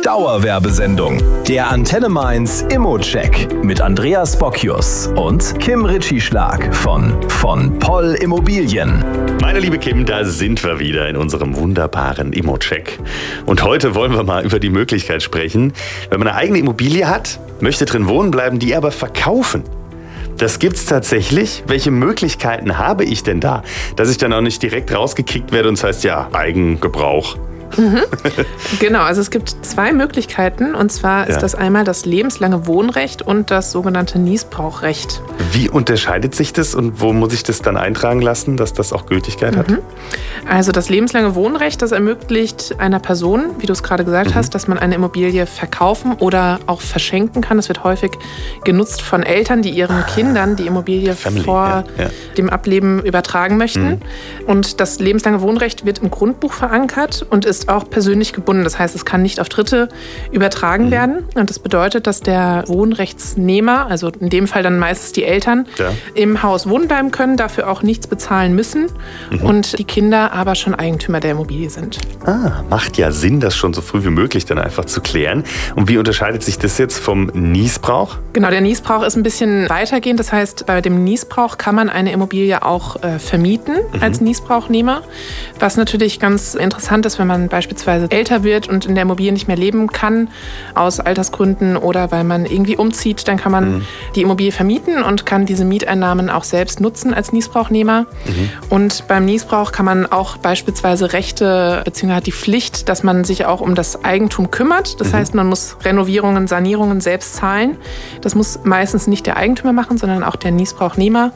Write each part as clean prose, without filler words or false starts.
Dauerwerbesendung. Der Antenne Mainz Immo-Check mit Andreas Bockius und Kim Ritchie-Schlag von Poll Immobilien. Meine liebe Kim, da sind wir wieder in unserem wunderbaren Immo-Check. Und heute wollen wir mal über die Möglichkeit sprechen, wenn man eine eigene Immobilie hat, möchte drin wohnen bleiben, die aber verkaufen. Das gibt's tatsächlich. Welche Möglichkeiten habe ich denn da, dass ich dann auch nicht direkt rausgekickt werde und es heißt ja Eigengebrauch? Genau, also es gibt zwei Möglichkeiten, und zwar ist das einmal das lebenslange Wohnrecht und das sogenannte Niesbrauchrecht. Wie unterscheidet sich das und wo muss ich das dann eintragen lassen, dass das auch Gültigkeit hat? Also das lebenslange Wohnrecht, das ermöglicht einer Person, wie du es gerade gesagt hast, dass man eine Immobilie verkaufen oder auch verschenken kann. Das wird häufig genutzt von Eltern, die ihren Kindern die Immobilie vor dem Ableben übertragen möchten. Und das lebenslange Wohnrecht wird im Grundbuch verankert und ist auch persönlich gebunden. Das heißt, es kann nicht auf Dritte übertragen werden. Und das bedeutet, dass der Wohnrechtsnehmer, also in dem Fall dann meistens die Eltern, im Haus wohnen bleiben können, dafür auch nichts bezahlen müssen und die Kinder aber schon Eigentümer der Immobilie sind. Macht ja Sinn, das schon so früh wie möglich dann einfach zu klären. Und wie unterscheidet sich das jetzt vom Niesbrauch? Genau, der Niesbrauch ist ein bisschen weitergehend. Das heißt, bei dem Niesbrauch kann man eine Immobilie auch vermieten als Niesbrauchnehmer. Was natürlich ganz interessant ist, wenn man beispielsweise älter wird und in der Immobilie nicht mehr leben kann, aus Altersgründen oder weil man irgendwie umzieht, dann kann man die Immobilie vermieten und kann diese Mieteinnahmen auch selbst nutzen als Niesbrauchnehmer. Und beim Niesbrauch kann man auch beispielsweise Rechte bzw. die Pflicht, dass man sich auch um das Eigentum kümmert. Das heißt, man muss Renovierungen, Sanierungen selbst zahlen. Das muss meistens nicht der Eigentümer machen, sondern auch der Niesbrauchnehmer.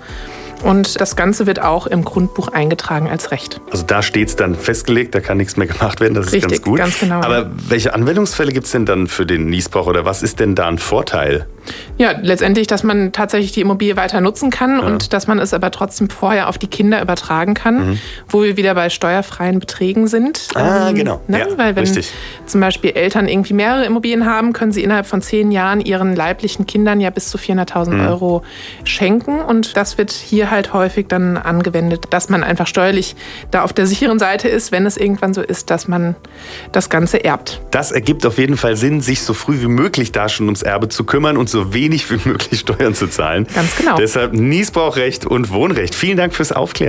Und das Ganze wird auch im Grundbuch eingetragen als Recht. Also da steht es dann festgelegt, da kann nichts mehr gemacht werden, das ist Richtig, ganz gut. ganz genau. Aber welche Anwendungsfälle gibt es denn dann für den Niesbrauch oder was ist denn da ein Vorteil? Ja, letztendlich, dass man tatsächlich die Immobilie weiter nutzen kann und dass man es aber trotzdem vorher auf die Kinder übertragen kann, wo wir wieder bei steuerfreien Beträgen sind. Genau. Ne? Ja, weil wenn richtig. zum Beispiel Eltern irgendwie mehrere Immobilien haben, können sie innerhalb von 10 Jahren ihren leiblichen Kindern ja bis zu 400.000 Euro schenken. Und das wird hier halt häufig dann angewendet, dass man einfach steuerlich da auf der sicheren Seite ist, wenn es irgendwann so ist, dass man das Ganze erbt. Das ergibt auf jeden Fall Sinn, sich so früh wie möglich da schon ums Erbe zu kümmern und so wenig wie möglich Steuern zu zahlen. Ganz genau. Deshalb Niesbrauchrecht und Wohnrecht. Vielen Dank fürs Aufklären.